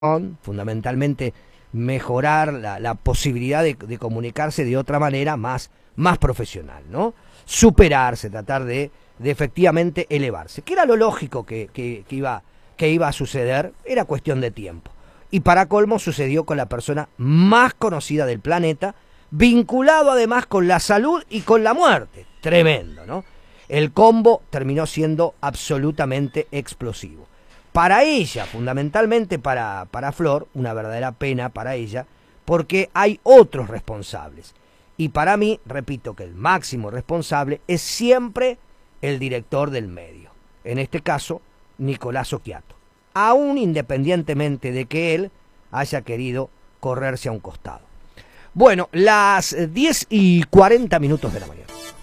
fundamentalmente mejorar la posibilidad de comunicarse de otra manera más profesional, ¿no? Superarse, tratar de efectivamente elevarse, que era lo lógico que iba a suceder, era cuestión de tiempo. Y para colmo sucedió con la persona más conocida del planeta, vinculado además con la salud y con la muerte. Tremendo, ¿no? El combo terminó siendo absolutamente explosivo. Para ella, fundamentalmente para Flor, una verdadera pena para ella, porque hay otros responsables. Y para mí, repito que el máximo responsable es siempre el director del medio. En este caso, Nicolás Occhiato. Aún independientemente de que él haya querido correrse a un costado. Bueno, las 10:40 de la mañana.